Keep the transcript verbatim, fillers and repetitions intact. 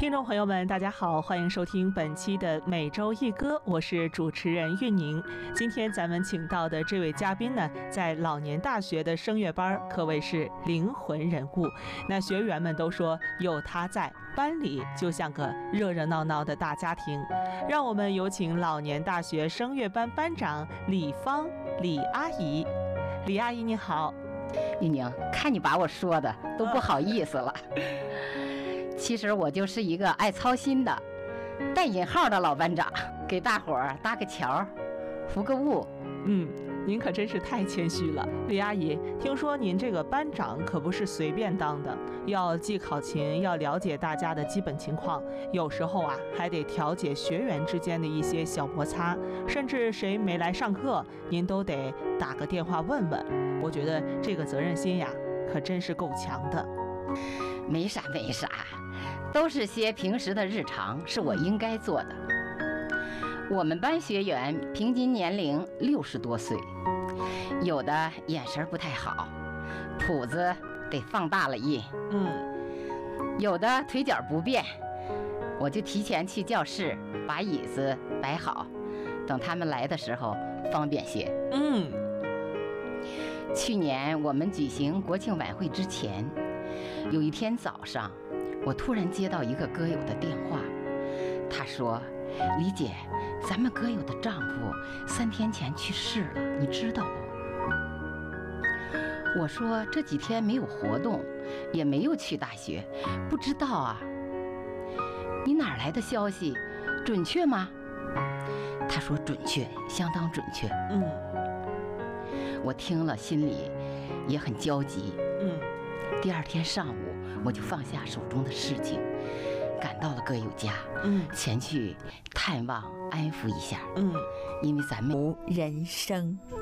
听众朋友们，大家好，欢迎收听本期的每周一歌，我是主持人韵宁。今天咱们请到的这位嘉宾呢，在老年大学的声乐班可谓是灵魂人物。那学员们都说，有他在，班里就像个热热闹闹的大家庭。让我们有请老年大学声乐班班长李芳李阿姨。李阿姨你好。 韵宁，看你把我说的都不好意思了。其实我就是一个爱操心的带引号的老班长，给大伙儿搭个桥，服个务。 嗯，您可真是太谦虚了。李阿姨，听说您这个班长可不是随便当的，要既考勤，要了解大家的基本情况，有时候啊还得调解学员之间的一些小摩擦，甚至谁没来上课，您都得打个电话问问。我觉得这个责任心呀，可真是够强的。 没啥没啥，都是些平时的日常，是我应该做的。我们班学员平均年龄六十多岁，有的眼神不太好，谱子得放大了印， 嗯， 有的腿脚不便，我就提前去教室把椅子摆好，等他们来的时候方便些。 嗯， 去年我们举行国庆晚会之前，有一天早上，我突然接到一个歌友的电话，他说：“李姐，咱们歌友的丈夫三天前去世了，你知道不？”我说：“这几天没有活动，也没有去大学，不知道啊。”你哪来的消息？准确吗？他说：“准确，相当准确。” 嗯， 我听了心里也很焦急。 嗯。 第二天上午，我就放下手中的事情，赶到了歌友家， 嗯， 前去探望安抚一下。 嗯， 因为咱们人生